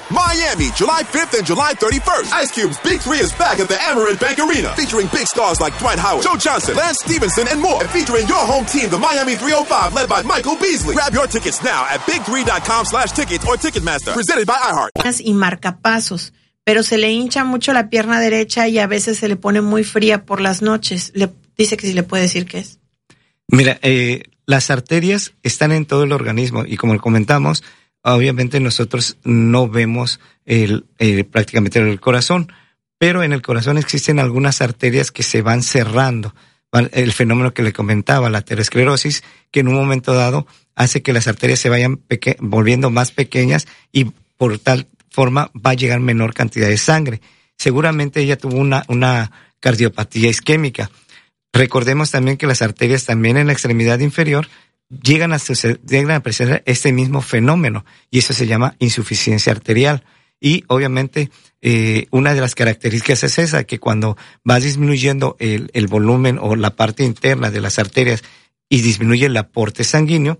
Miami, July 5th and July 31st. Ice Cube's Big 3 is back at the Amerant Bank Arena, featuring big stars like Dwight Howard, Joe Johnson, Lance Stevenson, and more. And featuring your home team, the Miami 305, led by Michael Beasley. Grab your tickets now at big3.com/tickets or Ticketmaster. Presented by iHeart. Y marcapasos, pero se le hincha mucho la pierna derecha y a veces se le pone muy fría por las noches. Le dice que si le puede decir qué es. Mira, las arterias están en todo el organismo y como comentamos, obviamente nosotros no vemos prácticamente el corazón, pero en el corazón existen algunas arterias que se van cerrando. El fenómeno que le comentaba, la aterosclerosis, que en un momento dado hace que las arterias se vayan volviendo más pequeñas y por tal forma va a llegar menor cantidad de sangre. Seguramente ella tuvo una cardiopatía isquémica. Recordemos también que las arterias también en la extremidad inferior llegan a presentar este mismo fenómeno y eso se llama insuficiencia arterial. Y obviamente una de las características es esa, que cuando va disminuyendo el volumen o la parte interna de las arterias y disminuye el aporte sanguíneo,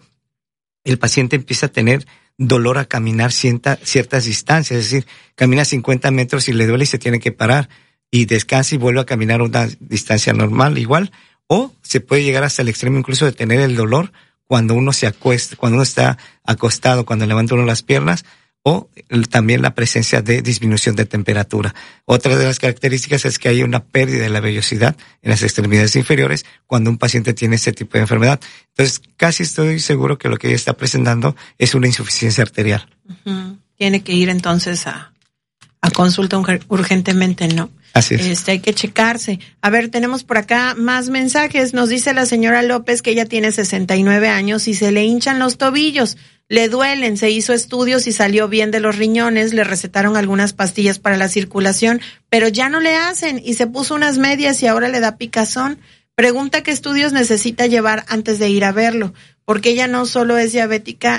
el paciente empieza a tener dolor a caminar ciertas distancias, es decir, camina 50 metros y le duele y se tiene que parar y descansa y vuelve a caminar una distancia normal igual, o se puede llegar hasta el extremo incluso de tener el dolor cuando uno se acuesta, cuando uno está acostado, cuando levanta uno las piernas, o también la presencia de disminución de temperatura. Otra de las características es que hay una pérdida de la vellosidad en las extremidades inferiores cuando un paciente tiene este tipo de enfermedad. Entonces, casi estoy seguro que lo que ella está presentando es una insuficiencia arterial. Uh-huh. Tiene que ir entonces a consulta urgentemente, ¿no? Así es. Hay que checarse. A ver, tenemos por acá más mensajes. Nos dice la señora López que ella tiene 69 años y se le hinchan los tobillos, le duelen, se hizo estudios y salió bien de los riñones, le recetaron algunas pastillas para la circulación, pero ya no le hacen y se puso unas medias y ahora le da picazón. Pregunta qué estudios necesita llevar antes de ir a verlo, porque ella no solo es diabética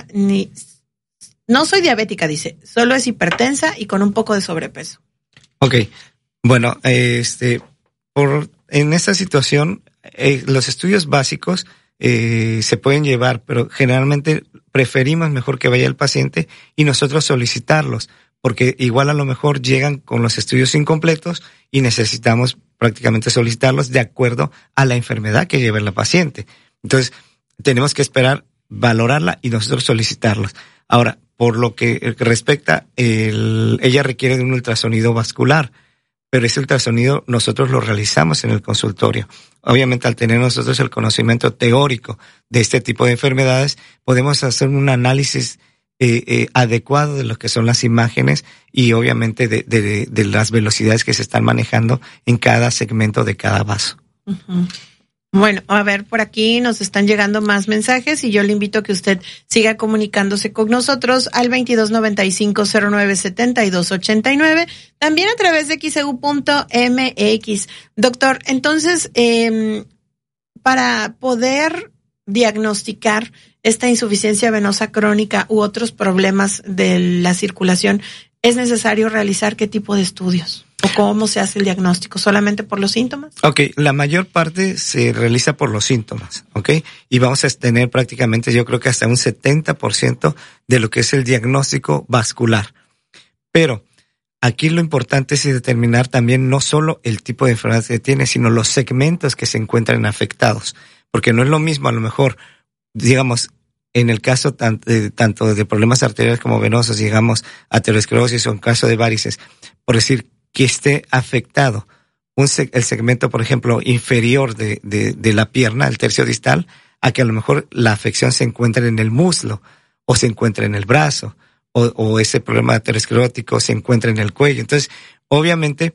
no soy diabética, dice, solo es hipertensa y con un poco de sobrepeso. Okay. Bueno, en esta situación, los estudios básicos se pueden llevar, pero generalmente preferimos mejor que vaya el paciente y nosotros solicitarlos, porque igual a lo mejor llegan con los estudios incompletos y necesitamos prácticamente solicitarlos de acuerdo a la enfermedad que lleva la paciente. Entonces, tenemos que esperar, valorarla y nosotros solicitarlos. Ahora, por lo que respecta, ella requiere de un ultrasonido vascular, pero ese ultrasonido nosotros lo realizamos en el consultorio. Obviamente, al tener nosotros el conocimiento teórico de este tipo de enfermedades, podemos hacer un análisis adecuado de lo que son las imágenes y obviamente de las velocidades que se están manejando en cada segmento de cada vaso. Uh-huh. Bueno, a ver, por aquí nos están llegando más mensajes y yo le invito a que usted siga comunicándose con nosotros al 2295-0972-89, también a través de xeu.mx. Doctor, entonces, para poder diagnosticar esta insuficiencia venosa crónica u otros problemas de la circulación, ¿es necesario realizar qué tipo de estudios? ¿O cómo se hace el diagnóstico? ¿Solamente por los síntomas? Okay, la mayor parte se realiza por los síntomas, ¿okay? Y vamos a tener prácticamente, yo creo que hasta un 70% de lo que es el diagnóstico vascular. Pero aquí lo importante es determinar también no solo el tipo de enfermedad que tiene, sino los segmentos que se encuentran afectados. Porque no es lo mismo, a lo mejor, digamos, en el caso tanto de problemas arteriales como venosos, digamos, aterosclerosis o en caso de varices, por decir que esté afectado el segmento, por ejemplo, inferior de la pierna, el tercio distal, a que a lo mejor la afección se encuentre en el muslo o se encuentre en el brazo o ese problema aterosclerótico se encuentra en el cuello. Entonces, obviamente,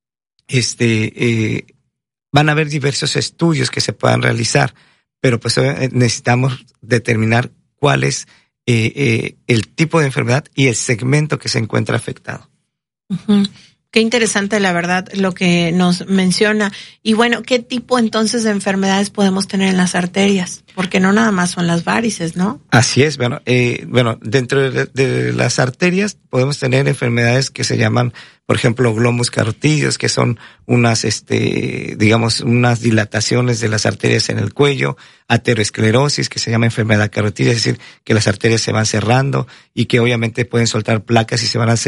van a haber diversos estudios que se puedan realizar, pero pues necesitamos determinar cuál es el tipo de enfermedad y el segmento que se encuentra afectado. Uh-huh. Qué interesante, la verdad, lo que nos menciona. Y bueno, ¿qué tipo entonces de enfermedades podemos tener en las arterias? Porque no nada más son las varices, ¿no? Así es. Bueno, dentro de las arterias podemos tener enfermedades que se llaman, por ejemplo, glomus carotídeos, que son unas dilataciones de las arterias en el cuello, aterosclerosis, que se llama enfermedad carotídea, es decir, que las arterias se van cerrando y que obviamente pueden soltar placas y se van a